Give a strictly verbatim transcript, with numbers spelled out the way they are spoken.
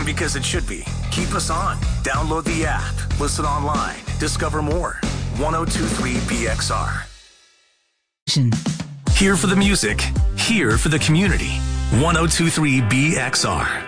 because it should be. Keep us on. Download the app. Listen online. Discover more. ten twenty-three B X R. Here for the music. Here for the community. ten twenty-three B X R.